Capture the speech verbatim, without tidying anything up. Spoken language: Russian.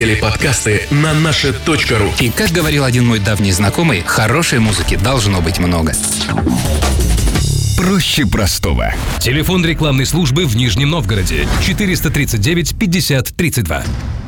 или подкасты на наше точка ру. И, как говорил один мой давний знакомый, хорошей музыки должно быть много. Проще простого. Телефон рекламной службы в Нижнем Новгороде четыреста тридцать девять пятьдесят тридцать два.